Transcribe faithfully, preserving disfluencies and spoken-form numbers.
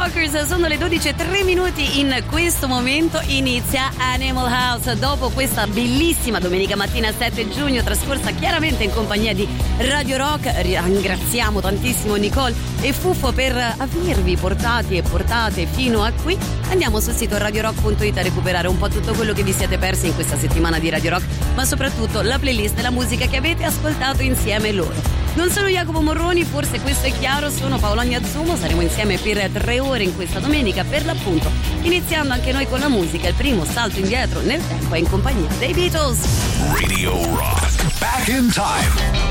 Rockers, sono le dodici e tre minuti. In questo momento inizia Animal House. Dopo questa bellissima domenica mattina sette giugno trascorsa chiaramente in compagnia di Radio Rock, ringraziamo tantissimo Nicole e Fuffo per avervi portati e portate fino a qui. Andiamo sul sito radio rock punto it a recuperare un po' tutto quello che vi siete persi in questa settimana di Radio Rock, ma soprattutto la playlist e la musica che avete ascoltato insieme loro. Non sono Jacopo Morroni, forse questo è chiaro, sono Paola Agnazzummo, saremo insieme per tre ore in questa domenica per l'appunto, iniziando anche noi con la musica, il primo salto indietro nel tempo è in compagnia dei Beatles. Radio Rock, back in time.